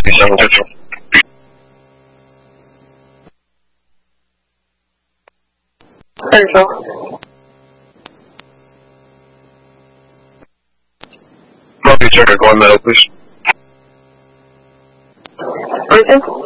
27 Central. Central. Murphy, check 1 metal, please. Everything?